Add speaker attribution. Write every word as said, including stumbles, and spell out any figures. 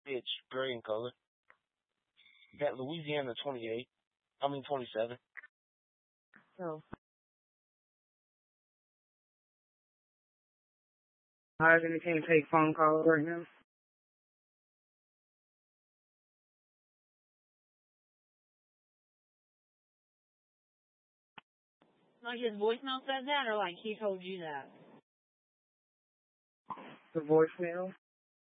Speaker 1: Bitch, gray in color. Got Louisiana twenty-eight. I mean twenty-seven.
Speaker 2: So. Husband can't take phone calls right now.
Speaker 3: Like his voicemail said that, or like he told you that?
Speaker 2: The voicemail.